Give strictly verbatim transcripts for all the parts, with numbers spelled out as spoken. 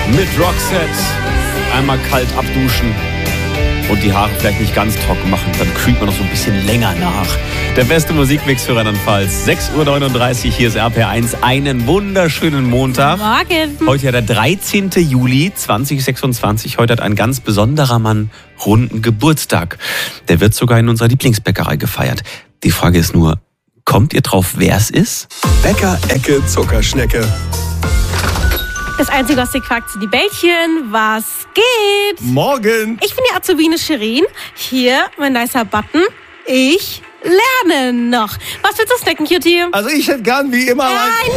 mit Roxette. Einmal kalt abduschen und die Haare vielleicht nicht ganz trocken machen. Dann kühlt man noch so ein bisschen länger nach. Der beste Musikmix für Rheinland-Pfalz. sechs Uhr neununddreißig, hier ist R P R eins. Einen wunderschönen Montag. Morgen. Heute ja der dreizehnten Juli zweitausendsechsundzwanzig. Heute hat ein ganz besonderer Mann runden Geburtstag. Der wird sogar in unserer Lieblingsbäckerei gefeiert. Die Frage ist nur, kommt ihr drauf, wer es ist? Bäcker Ecke Zuckerschnecke. Das Einzige, was ihr fragt, sind die Bällchen. Was geht? Morgen. Ich bin die Azubine Shirin. Hier mein nicer Button. Ich lerne noch. Was willst du snacken, Cutie? Also ich hätte gern wie immer Ein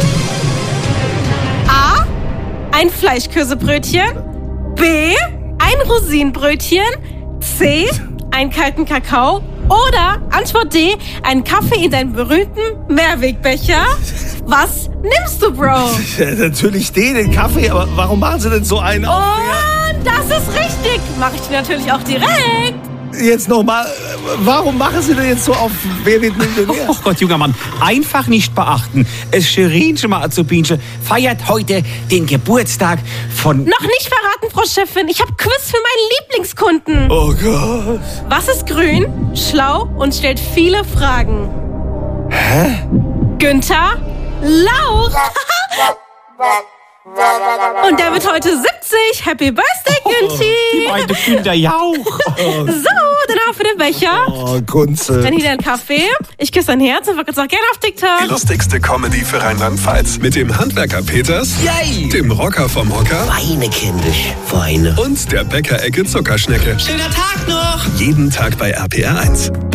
A. Ein Fleischkäsebrötchen. B. Ein Rosinenbrötchen. C. Einen kalten Kakao. Oder Antwort D. Einen Kaffee in deinem berühmten Mehrwegbecher. Was nimmst du, Bro? Ja, natürlich den, den Kaffee, aber warum machen Sie denn so einen auf? Und das ist richtig. Mache ich dir natürlich auch direkt. Jetzt nochmal, warum machen Sie denn jetzt so auf Wer wird Millionär? Oh Gott, junger Mann, einfach nicht beachten. Es Shirinchen mal Azubinchen feiert heute den Geburtstag von... Noch nicht verraten, Frau Chefin. Ich habe Quiz für meinen Lieblingskunden. Oh Gott. Was ist grün, schlau und stellt viele Fragen? Hä? Günther Lauch. Und der wird heute siebzig. Happy Birthday, Günthi. Die meine Günther Jauch. So, dann haben wir für den Becher. Oh, Kunze. Dann hier dein Kaffee. Ich küsse dein Herz und verkürze auch gerne auf Die TikTok. lustigste Comedy für Rheinland-Pfalz. Mit dem Handwerker Peters, Yay! dem Rocker vom Hocker Weine, kindisch, weine. und der Bäcker Ecke Zuckerschnecke. Schöner Tag noch! Jeden Tag bei R P R eins.